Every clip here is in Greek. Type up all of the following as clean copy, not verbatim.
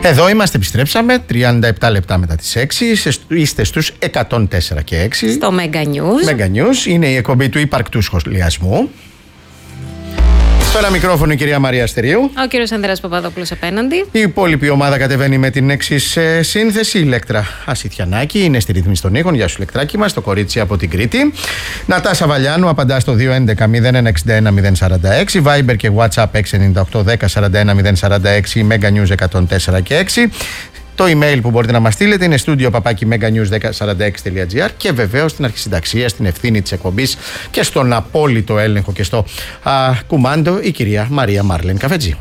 Εδώ είμαστε, επιστρέψαμε 37 λεπτά μετά τις 6. Είστε στους 104 και 6 στο Mega News. Mega News είναι η εκπομπή του ύπαρκτου σχολιασμού. Στο ένα μικρόφωνο η κυρία Μαρία Αστερίου. Ο κύριος Ανδρέας Παπαδόπουλος απέναντι. Η υπόλοιπη ομάδα κατεβαίνει με την εξής σύνθεση. Η Ηλέκτρα Ασιτιανάκη είναι στη ρύθμιση των ήχων. Γεια σου, Ηλεκτράκη μας, το κορίτσι από την Κρήτη. Νατάσα Βαλιάνου απαντά στο 211-0161-046. Viber και WhatsApp 698-1041-046. Mega News 104 και 6. Το email που μπορείτε να μας στείλετε είναι studio@meganews1046.gr και βεβαίως στην αρχισυνταξία, στην ευθύνη της εκπομπής και στον απόλυτο έλεγχο και στο κουμάντο η κυρία Μαρία Μάρλεν Καφετζή.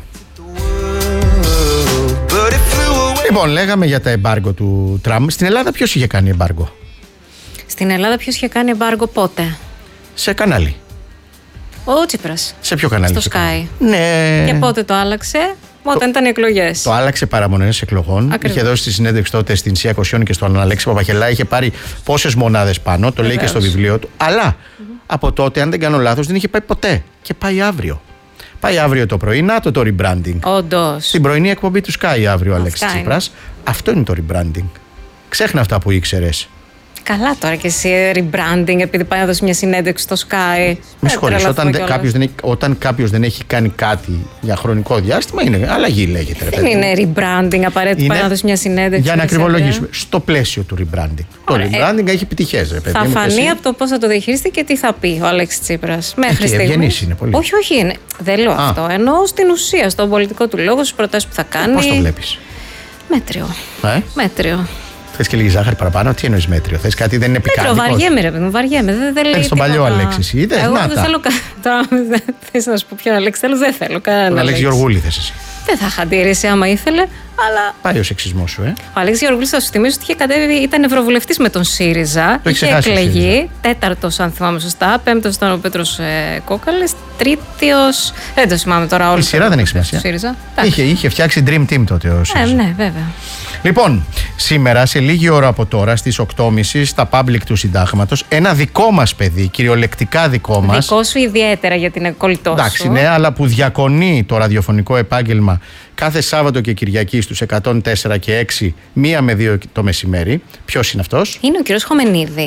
Λοιπόν, λέγαμε για τα εμπάργκο του Τραμπ. Στην Ελλάδα ποιος είχε κάνει εμπάργκο? Στην Ελλάδα ποιος είχε κάνει εμπάργκο πότε? Σε κανάλι. Ο Τσίπρας. Σε ποιο κανάλι? Στο Sky. Ναι. Και πότε το άλλαξε? Όταν ήταν οι εκλογές. Το άλλαξε παραμονές εκλογών. Ακριβώς. Είχε δώσει τη συνέντευξη τότε στην Σία Κοσιόνη και στον Αλέξη Παπαχελά. Είχε πάρει πόσες μονάδες πάνω. Το λέει και στο βιβλίο του. Αλλά από τότε, αν δεν κάνω λάθος, δεν είχε πάει ποτέ. Και πάει αύριο. Πάει αύριο το πρωί. Να το rebranding. Όντως. Στην πρωινή εκπομπή του Sky αύριο ο Αλέξης Τσίπρας. Αυτό είναι το rebranding. Ξέχνα αυτά που ήξερες. Καλά τώρα και εσύ rebranding επειδή πάει να δώσει μια συνέντευξη στο Sky. Με συγχωρείς, όταν κάποιος δεν έχει κάνει κάτι για χρονικό διάστημα, είναι αλλαγή, λέγεται. Δεν είναι rebranding απαραίτητα πάει να δώσει μια συνέντευξη. Για να ακριβολογήσουμε, στο πλαίσιο του rebranding. Το rebranding έχει επιτυχίες, ρε παιδί. Θα φανεί από το πώς θα το διαχειριστεί και τι θα πει ο Αλέξης Τσίπρας. Μέχρι στιγμής. Ευγενής είναι πολύ. Όχι, είναι. Δεν λέω αυτό. Εννοώ στην ουσία, στον πολιτικό του λόγο, στις προτάσεις που θα κάνει. Πώς το βλέπεις? Μέτριο. Μέτριο. Θες και λίγη ζάχαρη παραπάνω? Τι εννοείς μέτριο? Θες κάτι, δεν είναι πικάντικο? Μέτριο, βαριέμαι ρε παιδί μου, βαριέμαι. Δεν λέει τον παλιό Αλέξη, είδες? Εγώ δεν θέλω τώρα, θες να σου πω ποιον Αλέξη θέλω, δεν θέλω κανέναν Αλέξη. Αλέξη Γεωργούλη θες εσύ? Δεν θα είχα αντίρρηση άμα ήθελε, αλλά. Πάει ο σεξισμός σου, Ο Αλέξης Γεωργούλης, θα σου θυμίσω ότι είχε κατέβει, ήταν ευρωβουλευτής με τον ΣΥΡΙΖΑ. Είχε εκλεγεί. Τέταρτος, αν θυμάμαι σωστά. Πέμπτος ήταν ο Πέτρος Κόκαλης. Τρίτος. Δεν το θυμάμαι τώρα όλο. Η σειρά δεν έχει σημασία. Είχε φτιάξει Dream Team τότε ο ΣΥΡΙΖΑ. Ναι, βέβαια. Λοιπόν, σήμερα, σε λίγη ώρα από τώρα, στις 8.30, στα public του Συντάγματος, ένα δικό μας παιδί, κυριολεκτικά δικό μας. Δικό σου ιδιαίτερα για την κολλητό σου. Εντάξει, ναι, αλλά που διακονεί το ραδιοφωνικό επάγγελμα κάθε Σάββατο και Κυριακή στους 104 και 6, 1 με 2 το μεσημέρι. Ποιος είναι αυτός? Είναι ο κύριος Χομενίδης.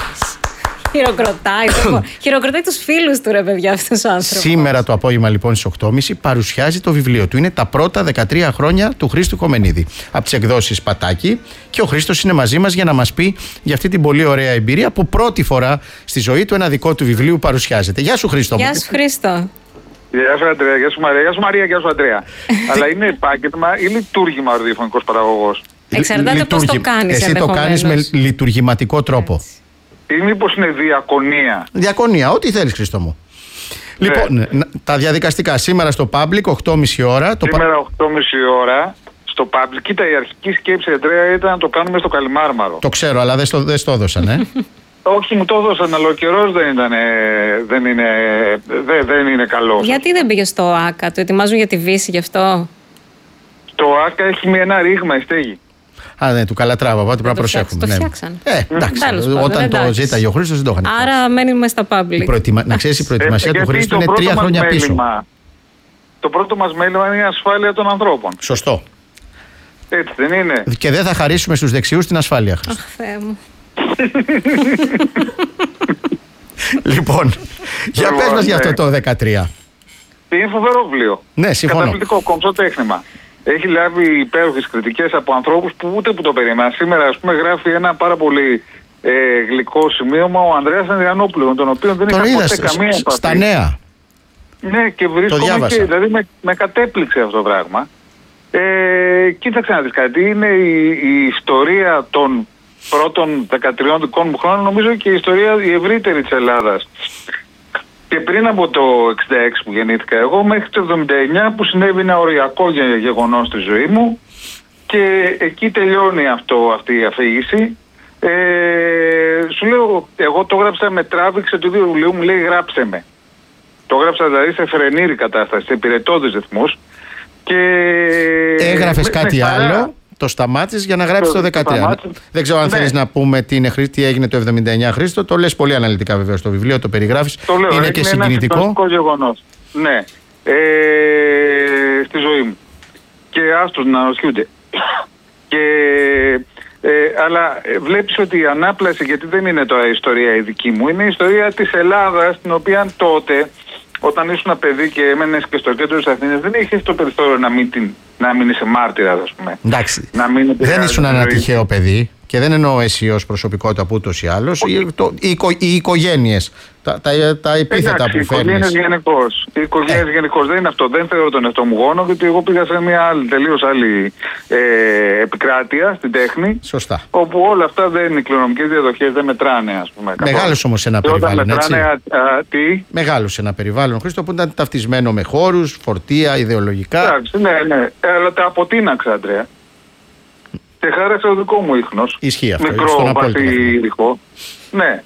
Χειροκροτάει τους φίλους του, ρε παιδιά, αυτός ο άνθρωπος. Σήμερα το απόγευμα, λοιπόν, στις 8.30 παρουσιάζει το βιβλίο του. Είναι τα πρώτα 13 χρόνια του Χρήστου Χομενίδη. Από τις εκδόσεις Πατάκη. Και ο Χρήστος είναι μαζί μας για να μας πει για αυτή την πολύ ωραία εμπειρία που πρώτη φορά στη ζωή του ένα δικό του βιβλίο παρουσιάζεται. Γεια σου, Χρήστο. Γεια σου, Χρήστο. Γεια σου, Αντρέα. Γεια σου, Μαρία. Γεια σου, Μαρία. Γεια σου, Αντρέα. Αλλά είναι επάγγελμα ή λειτουργήμα ο ραδιοφωνικός παραγωγός? Εξαρτάται πώς το κάνεις. Εσύ το κάνεις με λειτουργηματικό τρόπο. Έτσι. Ή μήπως είναι διακονία? Διακονία, ό,τι θέλεις, Χρήστο μου. Λοιπόν, τα διαδικαστικά σήμερα στο Public, 8.30 ώρα. Σήμερα 8.30 ώρα στο Public. Κοίτα, η αρχική σκέψη, Αντρέα, ήταν να το κάνουμε στο Καλιμάρμαρο. Το ξέρω, αλλά δεν το έδωσαν, Όχι, μου το έδωσαν, αλλά ο καιρός δεν είναι καλός. Γιατί δεν πήγε στο ΆΚΑ, το ετοιμάζουν για τη Βύση γι' αυτό? Το ΆΚΑ έχει ένα ρήγμα, η στέγη. Α, ναι, του Καλατράβα, οπότε πρέπει να προσέχουμε. Το φτιάξαν. Εντάξει, όταν το ζήταγε ο Χρήστος δεν το είχαν. Άρα μένουμε στα public. Να ξέρεις, η προετοιμασία του Χρήστου είναι 3 χρόνια πίσω. Το πρώτο μας μέλημα είναι η ασφάλεια των ανθρώπων. Σωστό. Έτσι δεν είναι? Και δεν θα χαρίσουμε στους δεξιούς την ασφάλεια, Χρήστο. Αχ, Θεέ μου. Λοιπόν, για πες μας για αυτό το 13. Είναι φοβερό βιβλίο. Ναι, συμφωνώ. Καταπληκτικό, κομψό τέχνημα. Έχει λάβει υπέροχες κριτικές από ανθρώπους που ούτε που το περίμεναν. Σήμερα, ας πούμε, γράφει ένα πάρα πολύ γλυκό σημείωμα ο Ανδρέας Ανδριανόπουλος, με τον οποίο δεν είχα ποτέ καμία επαφή. Στα νέα. Ναι, και βρίσκομαι και δηλαδή με κατέπληξε αυτό το πράγμα. Κοίταξε να δεις κάτι. Είναι η ιστορία των πρώτων 13 δικών μου χρόνων, νομίζω, και η ιστορία η ευρύτερη της Ελλάδας. Και πριν από το 66 που γεννήθηκα εγώ, μέχρι το 79 που συνέβη ένα οριακό γεγονός στη ζωή μου, και εκεί τελειώνει αυτή η αφήγηση. Σου λέω, εγώ το έγραψα, με τράβηξε το ίδιο βιβλίο, μου λέει γράψε με. Το έγραψα δηλαδή σε φρενήρη κατάσταση, σε υπηρετώδεις ρυθμούς. Έγραφες κάτι άλλο, το σταμάτησες για να γράψεις το 13. Δεν ξέρω αν θέλεις να πούμε τι έγινε το 79, Χρήστο. Το λες πολύ αναλυτικά βέβαια στο βιβλίο, το περιγράφεις. Το λέω, είναι και συγκινητικό. Είναι ένα γεγονός. Ναι. Στη ζωή μου. Και άστος να αναρωτιούνται. Αλλά βλέπεις ότι η ανάπλαση, γιατί δεν είναι τώρα η ιστορία η δική μου, είναι η ιστορία της Ελλάδας, την οποία τότε, όταν ήσουν παιδί και έμενες και στο κέντρο της Αθήνας, δεν είχες το περιθώριο να μην είσαι μάρτυρας, ας πούμε. Εντάξει, δεν ήσουν ένα τυχαίο παιδί. Και δεν εννοώ εσύ ως προσωπικότητα που ούτως ή άλλως, οι οικογένειες, τα επίθετα που φέρνεις. Οι οικογένειες γενικώς δεν είναι αυτό. Δεν θεωρώ τον εαυτό μου γόνο, γιατί εγώ πήγα σε μια τελείως άλλη επικράτεια στην τέχνη. Σωστά. Όπου όλα αυτά δεν είναι κληρονομικές διαδοχές, δεν μετράνε, ας πούμε. Μεγάλος όμως σε ένα περιβάλλον, έτσι. Τι? Μεγάλος σε ένα περιβάλλον, Χρήστο, που ήταν ταυτισμένο με χώρους, φορτία, ιδεολογικά. Εντάξει, ναι. Αλλά τα αποτείναξα, Αντρέα. Και χάραξε το δικό μου ίχνος. Ισχύει αυτό. Μικρό βασιλικό. Ναι.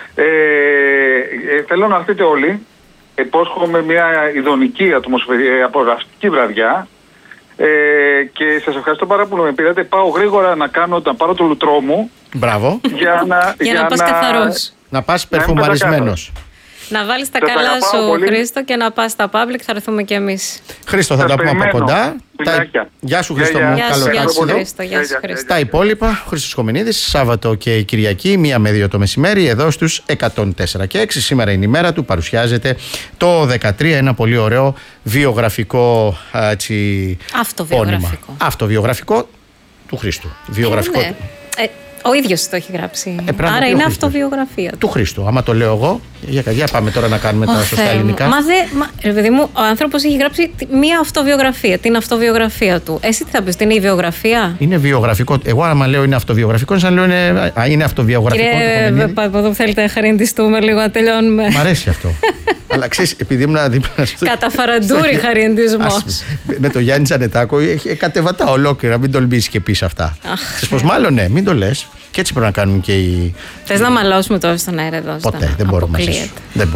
Θέλω να έρθετε όλοι. Υπόσχομαι μια ειδονική απολαυστική βραδιά. Και σας ευχαριστώ πάρα πολύ που με πήρατε. Πάω γρήγορα να πάρω το λουτρό μου. Μπράβο. Για να πας καθαρός. Να πας περφουμαρισμένος. Να βάλεις τα καλά σου, Χρήστο, και να πας στα public, θα έρθουμε κι εμείς. Χρήστο, θα τα πούμε από κοντά. Γεια σου, Χρήστο μου. Καλό Χρήστο. Τα υπόλοιπα, Χρήστος Χομενίδης, Σάββατο και Κυριακή, 1 με 2 το μεσημέρι, εδώ στους 104 και 6. Σήμερα είναι η μέρα του, παρουσιάζεται το 13, ένα πολύ ωραίο βιογραφικό αυτοβιογραφικό. Αυτοβιογραφικό του Χρήστου. Βιογραφικό. Ναι. Ο ίδιος το έχει γράψει. Άρα είναι αυτοβιογραφία του Χρήστου. Άμα το λέω εγώ, για πάμε τώρα να κάνουμε τα σωστά ελληνικά. Παιδί μου, ο άνθρωπος έχει γράψει μία αυτοβιογραφία, την αυτοβιογραφία του. Εσύ τι θα πεις, είναι η βιογραφία? Είναι βιογραφικό. Εγώ, άμα λέω είναι αυτοβιογραφικό, είναι σαν να λέω είναι αυτοβιογραφικό. Κύριε, από εδώ θέλετε να χαριντιστούμε λίγο, να τελειώνουμε. Μ' αρέσει αυτό. Αλλά ξέρεις, επειδή ήμουν δίπλα στο. Καταφαραντούρη χαριντισμός. Με το Γιάννη Τζανετάκο κατεβατά ολόκληρα, μην τολμήσεις και πεις αυτά. Ξέρεις πως, μάλλον ναι, μην το λες. Και έτσι πρέπει να κάνουν και οι. Θες να μαλώσουμε τώρα στον αέρα εδώ? Ποτέ, δεν μπορώ μαζί σου. Δεν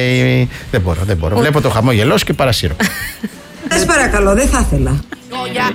μπορώ. Βλέπω το χαμόγελό και παρασύρω. Σας παρακαλώ, δεν θα ήθελα.